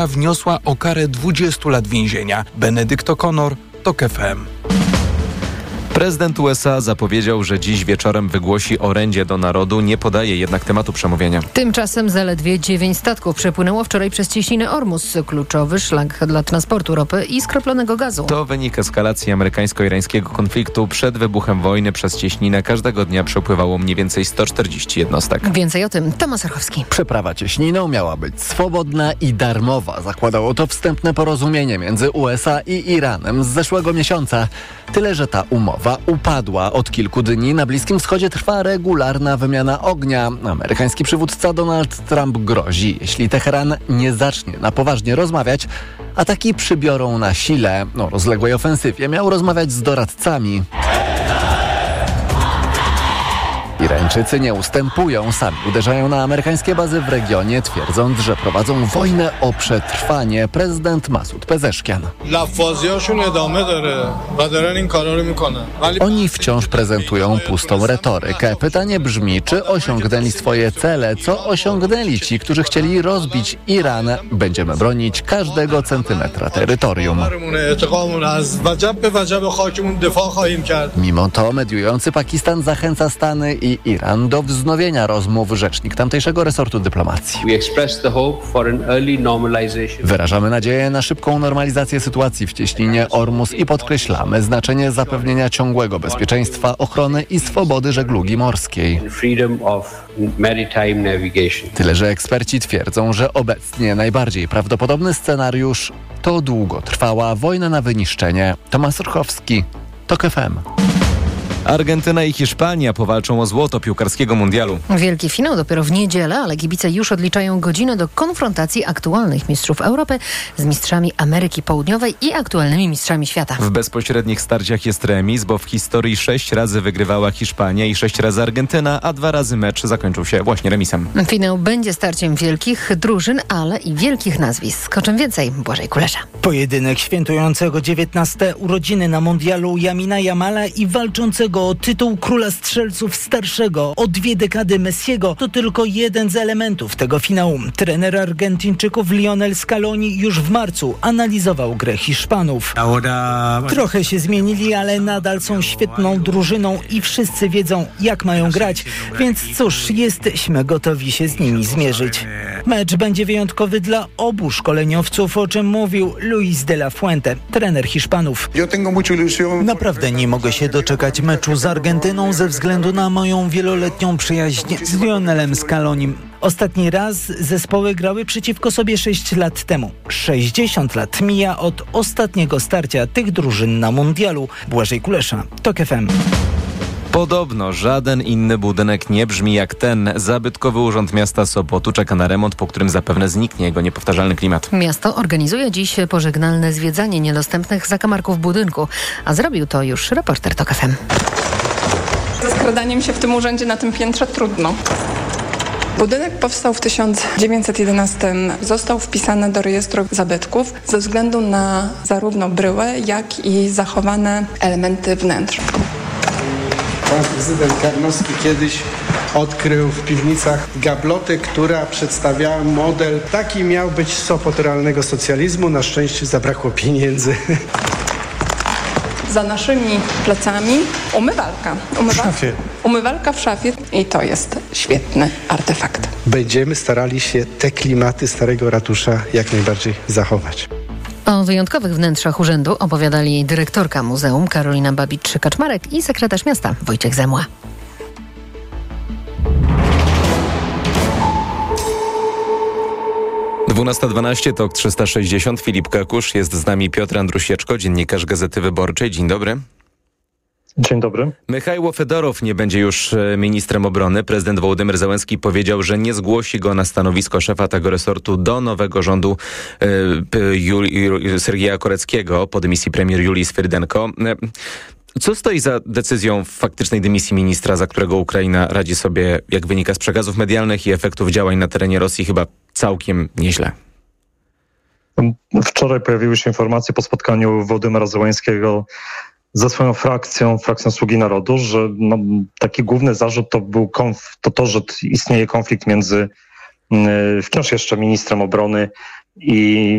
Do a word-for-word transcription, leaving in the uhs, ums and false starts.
wniosła o karę dwudziestu lat więzienia. Benedykt O'Connor, TOK F M. Prezydent U S A zapowiedział, że dziś wieczorem wygłosi orędzie do narodu, nie podaje jednak tematu przemówienia. Tymczasem zaledwie dziewięć statków przepłynęło wczoraj przez cieśninę Ormus, kluczowy szlak dla transportu ropy i skroplonego gazu. To wynik eskalacji amerykańsko-irańskiego konfliktu. Przed wybuchem wojny przez cieśninę każdego dnia przepływało mniej więcej sto czterdzieści jednostek. Więcej o tym Tomasz Archowski. Przeprawa cieśniną miała być swobodna i darmowa. Zakładało to wstępne porozumienie między U S A i Iranem z zeszłego miesiąca. Tyle, że ta umowa upadła. Od kilku dni na Bliskim Wschodzie trwa regularna wymiana ognia. Amerykański przywódca Donald Trump grozi, jeśli Teheran nie zacznie na poważnie rozmawiać, ataki przybiorą na sile. O rozległej ofensywie miał rozmawiać z doradcami. Irańczycy nie ustępują, sami uderzają na amerykańskie bazy w regionie, twierdząc, że prowadzą wojnę o przetrwanie. Prezydent Masud Pezeszkian. Oni wciąż prezentują pustą retorykę. Pytanie brzmi, czy osiągnęli swoje cele? Co osiągnęli ci, którzy chcieli rozbić Iran? Będziemy bronić każdego centymetra terytorium. Mimo to mediujący Pakistan zachęca Stany i Iran do wznowienia rozmów. Rzecznik tamtejszego resortu dyplomacji. Wyrażamy nadzieję na szybką normalizację sytuacji w cieśninie Ormus i podkreślamy znaczenie zapewnienia ciągłego bezpieczeństwa, ochrony i swobody żeglugi morskiej. Tyle, że eksperci twierdzą, że obecnie najbardziej prawdopodobny scenariusz to długotrwała wojna na wyniszczenie. Tomasz Ruchowski, TOK F M. Argentyna i Hiszpania powalczą o złoto piłkarskiego mundialu. Wielki finał dopiero w niedzielę, ale kibice już odliczają godzinę do konfrontacji aktualnych mistrzów Europy z mistrzami Ameryki Południowej i aktualnymi mistrzami świata. W bezpośrednich starciach jest remis, bo w historii sześć razy wygrywała Hiszpania i sześć razy Argentyna, a dwa razy mecz zakończył się właśnie remisem. Finał będzie starciem wielkich drużyn, ale i wielkich nazwisk. O czym więcej Błażej Kulesza. Pojedynek świętującego dziewiętnaste urodziny na mundialu Lamina Yamala i walczącego o tytuł króla strzelców starszego o dwie dekady Messiego to tylko jeden z elementów tego finału. Trener Argentyńczyków Lionel Scaloni już w marcu analizował grę Hiszpanów. Trochę się zmienili, ale nadal są świetną drużyną i wszyscy wiedzą, jak mają grać, więc cóż, jesteśmy gotowi się z nimi zmierzyć. Mecz będzie wyjątkowy dla obu szkoleniowców, o czym mówił Luis de la Fuente, trener Hiszpanów. Naprawdę nie mogę się doczekać meczu z Argentyną ze względu na moją wieloletnią przyjaźń z Lionelem Scalonim. Ostatni raz zespoły grały przeciwko sobie sześć lat temu. sześćdziesiąt lat mija od ostatniego starcia tych drużyn na mundialu. Błażej Kulesza, TOK F M. Podobno żaden inny budynek nie brzmi jak ten. Zabytkowy Urząd Miasta Sopotu czeka na remont, po którym zapewne zniknie jego niepowtarzalny klimat. Miasto organizuje dziś pożegnalne zwiedzanie niedostępnych zakamarków budynku, a zrobił to już reporter TOK F M. Ze skradaniem się w tym urzędzie na tym piętrze trudno. Budynek powstał w tysiąc dziewięćset jedenastym. Został wpisany do rejestru zabytków ze względu na zarówno bryłę, jak i zachowane elementy wnętrz. Pan prezydent Karnowski kiedyś odkrył w piwnicach gablotę, która przedstawiała model. Taki miał być Sopot realnego socjalizmu. Na szczęście zabrakło pieniędzy. Za naszymi plecami umywalka. Umywalka w szafie. Umywalka w szafie i to jest świetny artefakt. Będziemy starali się te klimaty starego ratusza jak najbardziej zachować. O wyjątkowych wnętrzach urzędu opowiadali dyrektorka muzeum Karolina Babicz-Kaczmarek i sekretarz miasta Wojciech Zemła. dwunasta dwanaście, TOK trzysta sześćdziesiąt. Filip Kakusz, jest z nami Piotr Andrusieczko, dziennikarz Gazety Wyborczej. Dzień dobry. Dzień dobry. Michajło Fedorow nie będzie już ministrem obrony. Prezydent Wołodymyr Zełenski powiedział, że nie zgłosi go na stanowisko szefa tego resortu do nowego rządu y, Juli, Sergieja Koreckiego po dymisji premier Julii Swyrdenko. Co stoi za decyzją faktycznej dymisji ministra, za którego Ukraina radzi sobie, jak wynika z przekazów medialnych i efektów działań na terenie Rosji, chyba całkiem nieźle? Wczoraj pojawiły się informacje po spotkaniu Wołodymyra Zełenskiego ze swoją frakcją, frakcją Sługi Narodu, że no, taki główny zarzut to był konf- to, to, że istnieje konflikt między yy, wciąż jeszcze ministrem obrony i